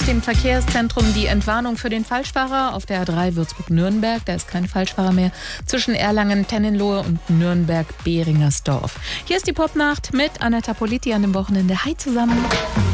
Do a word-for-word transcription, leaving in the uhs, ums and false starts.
dem Verkehrszentrum die Entwarnung für den Falschfahrer auf der A drei Würzburg-Nürnberg. Da ist kein Falschfahrer mehr zwischen Erlangen-Tennenlohe und Nürnberg-Behringersdorf. Hier ist die Popnacht mit Anetta Politi an dem Wochenende. Hi zusammen.